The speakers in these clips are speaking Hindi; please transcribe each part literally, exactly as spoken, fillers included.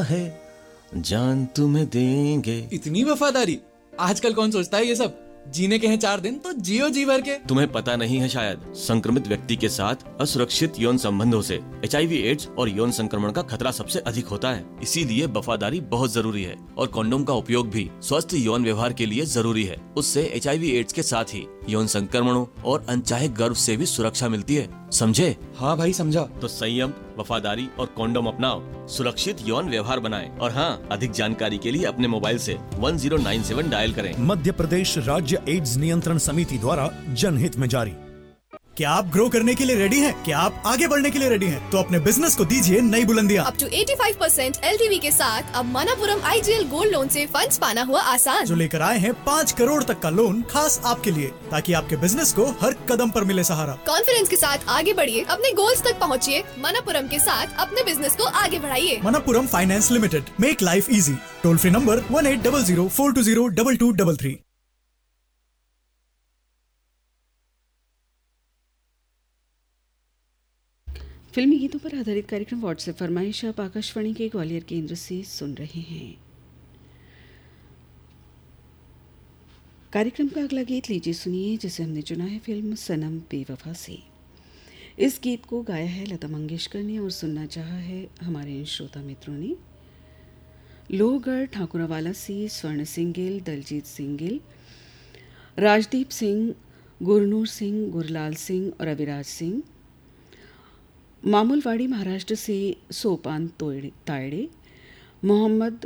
है जान तुम्हें देंगे। इतनी वफादारी, आजकल कौन सोचता है ये सब। जीने के हैं चार दिन तो जियो जी भर के। तुम्हें पता नहीं है शायद, संक्रमित व्यक्ति के साथ असुरक्षित यौन संबंधों से एच आई वी एड्स और यौन संक्रमण का खतरा सबसे अधिक होता है। इसीलिए वफादारी बहुत जरूरी है और कंडोम का उपयोग भी स्वस्थ यौन व्यवहार के लिए जरूरी है। उससे एच आई वी एड्स के साथ ही यौन संक्रमणों और अनचाहे गर्भ से भी सुरक्षा मिलती है, समझे? हाँ भाई समझा। तो संयम, वफादारी और कंडोम अपनाओ, सुरक्षित यौन व्यवहार बनाएं। और हाँ, अधिक जानकारी के लिए अपने मोबाइल से one zero nine seven dial करें। मध्य प्रदेश राज्य एड्स नियंत्रण समिति द्वारा जनहित में जारी। क्या आप ग्रो करने के लिए रेडी हैं? क्या आप आगे बढ़ने के लिए रेडी हैं? तो अपने बिजनेस को दीजिए नई बुलंदियां। अप टू पचासी परसेंट एल टी वी के साथ अब मनापुरम आई जी एल गोल्ड लोन से फंड्स पाना हुआ आसान। जो लेकर आए हैं पाँच करोड़ तक का लोन खास आपके लिए, ताकि आपके बिजनेस को हर कदम पर मिले सहारा। कॉन्फिडेंस के साथ आगे बढ़िए, अपने गोल्स तक पहुँचिए। मनापुरम के साथ अपने बिजनेस को आगे बढ़ाइए। Manappuram finance limited, make life easy. Toll free number one eight double zero four to zero double two double three. फिल्मी गीतों पर आधारित कार्यक्रम व्हाट्सएप फरमाइश आप आकाशवाणी के ग्वालियर केंद्र से सुन रहे हैं। कार्यक्रम का अगला गीत लीजिए सुनिए, जिसे हमने चुना है फिल्म सनम बेवफा से। इस गीत को गाया है लता मंगेशकर ने और सुनना चाहा है हमारे श्रोता मित्रों ने। लोहगढ़ ठाकुरवाला से स्वर्ण सिंह गिल, दलजीत सिंह गिल, राजदीप सिंह, गुरनूर सिंह, गुरलाल सिंह और अविराज सिंह। मामूलवाड़ी महाराष्ट्र से सोपान तायड़े, मोहम्मद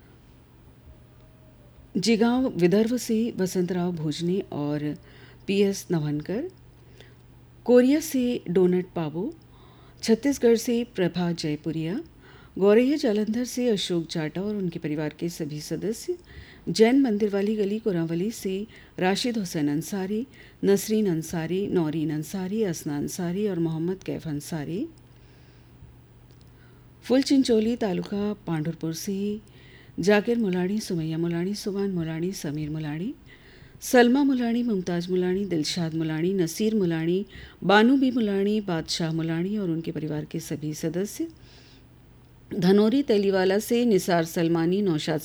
जिगांव विदर्भ से वसंतराव भोजने और पी एस नवनकर, कोरिया से डोनट पाबो, छत्तीसगढ़ से प्रभा जयपुरिया, गौरैया जालंधर से अशोक जाटा और उनके परिवार के सभी सदस्य, जैन मंदिर वाली गली कोरावली से राशिद हुसैन अंसारी, नसरीन अंसारी, नौरीन अंसारी, असना अंसारी और मोहम्मद कैफ अंसारी। फुल चिंचोली तालुका पांडुरपुर से जाकिर मुलानी, सुमैया मुलानी, सुबान मुलानी, समीर मुलानी, सलमा मुलानी, मुमताज़ मुलानी, दिलशाद मुलानी, नसीर मुलानी, बानू बी मुलानी, बादशाह मुलानी और उनके परिवार के सभी सदस्य। धनौरी तेलीवाला से निसार सलमानी, नौशाद